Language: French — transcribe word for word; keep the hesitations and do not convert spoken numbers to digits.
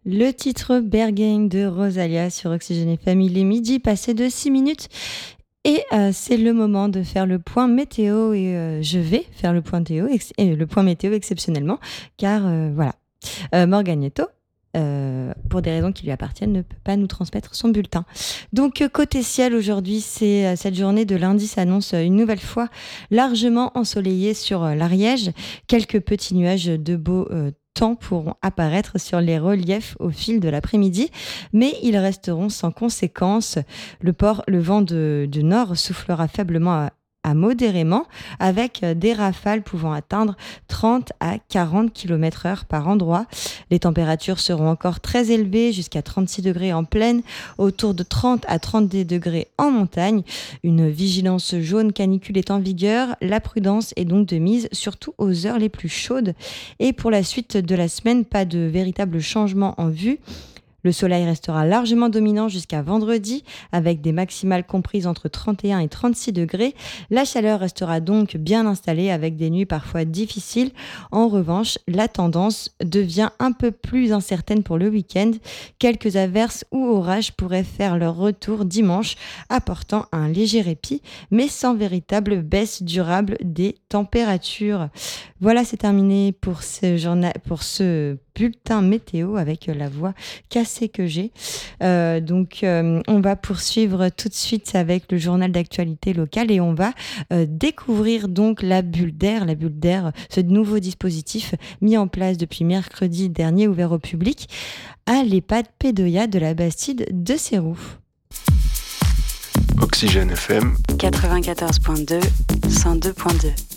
Le titre Berghain de Rosalia sur Oxygène F M, il est midi passé de six minutes et euh, c'est le moment de faire le point météo et euh, je vais faire le point, théo, ex- et le point météo exceptionnellement car euh, voilà, euh, Morgagneto, euh, pour des raisons qui lui appartiennent, ne peut pas nous transmettre son bulletin. Donc euh, côté ciel aujourd'hui, c'est euh, cette journée de lundi s'annonce euh, une nouvelle fois largement ensoleillée sur euh, l'Ariège. Quelques petits nuages de beau euh, temps pourront apparaître sur les reliefs au fil de l'après-midi, mais ils resteront sans conséquence. Le, port, le vent de, du nord soufflera faiblement à, à modérément, avec des rafales pouvant atteindre trente à quarante kilomètres heure par endroit. Les températures seront encore très élevées, jusqu'à trente-six degrés en plaine, autour de trente à trente-deux degrés en montagne. Une vigilance jaune canicule est en vigueur. La prudence est donc de mise, surtout aux heures les plus chaudes. Et pour la suite de la semaine, pas de véritable changement en vue. Le soleil restera largement dominant jusqu'à vendredi, avec des maximales comprises entre trente et un et trente-six degrés. La chaleur restera donc bien installée, avec des nuits parfois difficiles. En revanche, la tendance devient un peu plus incertaine pour le week-end. Quelques averses ou orages pourraient faire leur retour dimanche, apportant un léger répit, mais sans véritable baisse durable des températures. Voilà, c'est terminé pour ce journal, pour ce bulletin météo avec la voix cassée que j'ai. Euh, donc, euh, on va poursuivre tout de suite avec le journal d'actualité locale et on va euh, découvrir donc la bulle d'air, la bulle d'air, ce nouveau dispositif mis en place depuis mercredi dernier, ouvert au public à l'EHPAD Pédoya de la Bastide de Seyroux. Oxygène F M quatre-vingt-quatorze virgule deux, cent deux virgule deux.